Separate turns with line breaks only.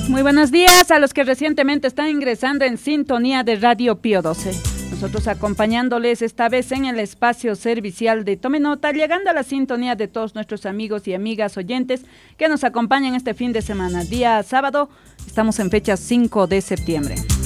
Muy buenos días a los que recientemente están ingresando en sintonía de Radio Pío 12. Nosotros acompañándoles esta vez en el espacio servicial de Tome Nota, llegando a la sintonía de todos nuestros amigos y amigas oyentes que nos acompañan este fin de semana. Día sábado, estamos en fecha 5 de septiembre.